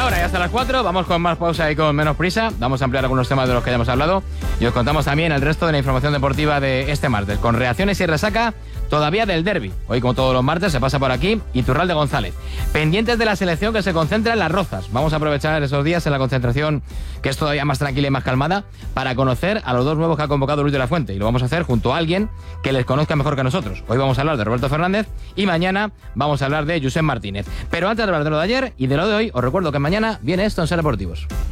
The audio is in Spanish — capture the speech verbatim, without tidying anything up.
ahora y hasta las cuatro vamos con más pausa y con menos prisa. Vamos a ampliar algunos temas de los que hayamos hablado y os contamos también el resto de la información deportiva de este martes, con reacciones y resaca todavía del derbi. Hoy, como todos los martes, se pasa por aquí Iturralde González. Pendientes de la selección que se concentra en Las Rozas. Vamos a aprovechar esos días en la concentración, que es todavía más tranquila y más calmada, para conocer a los dos nuevos que ha convocado Luis de la Fuente. Y lo vamos a hacer junto a alguien que les conozca mejor que nosotros. Hoy vamos a hablar de Roberto Fernández y mañana vamos a hablar de Josep Martínez. Pero antes de hablar de lo de ayer y de lo de hoy, os recuerdo que mañana viene esto en Ser Deportivos.